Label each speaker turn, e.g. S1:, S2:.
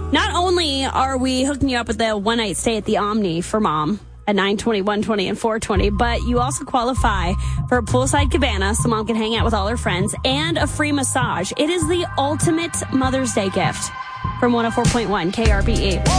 S1: Not only are we hooking you up with the one-night stay at the Omni for mom at 9:20, 1:20, and 4:20, but you also qualify for a poolside cabana so mom can hang out with all her friends and a free massage. It is the ultimate Mother's Day gift from 104.1 KRBE.